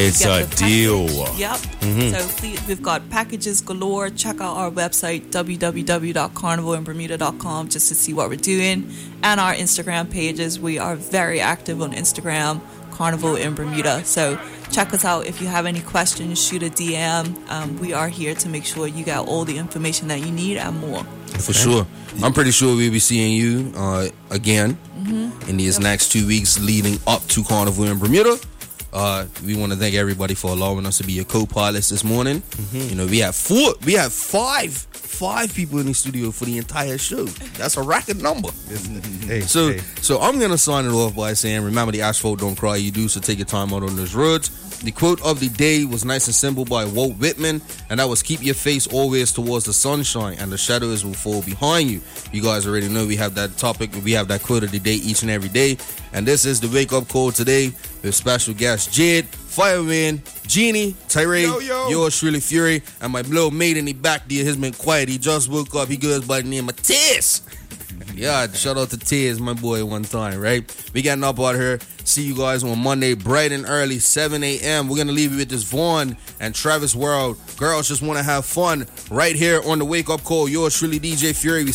It's a deal. Yep. So we've got packages galore. Check out our website, www.carnivalinbermuda.com, just to see what we're doing. And our Instagram pages. We are very active on Instagram, Carnival in Bermuda. So check us out. If you have any questions, shoot a DM. We are here to make sure you got all the information that you need and more. For sure. I'm pretty sure we'll be seeing you again in these next 2 weeks leading up to Carnival in Bermuda. We want to thank everybody for allowing us to be your co-pilots this morning. You know, we have five people in the studio for the entire show. That's a record number. So I'm gonna sign it off by saying, remember, the asphalt don't cry, you do, so take your time out on those roads. The quote of the day was nice and simple by Walt Whitman, and that was, keep your face always towards the sunshine and the shadows will fall behind you. You guys already know we have that topic, we have that quote of the day each and every day. And this is the wake up call today with special guest Jade, Fireman, Jeannie, Tyree, yours truly Fury, and my little mate in the back there has been quiet. He just woke up. He goes by the name of Tiz. Yeah, shout out to Tiz, my boy, one time, right? We getting up out here. See you guys on Monday, bright and early, 7 a.m. We're going to leave you with this Vaughn and Travis World. Girls just want to have fun right here on the wake up call. Yours truly, DJ Fury.